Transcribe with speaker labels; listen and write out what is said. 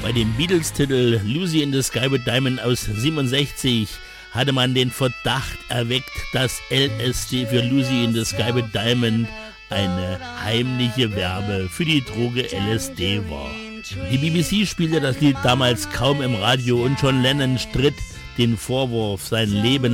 Speaker 1: Bei dem Beatles-Titel Lucy in the Sky with Diamond aus 67 hatte man den Verdacht erweckt, dass LSD für Lucy in the Sky with Diamond eine heimliche Werbe für die Droge LSD war. Die BBC spielte das Lied damals kaum im Radio und John Lennon stritt den Vorwurf, sein Leben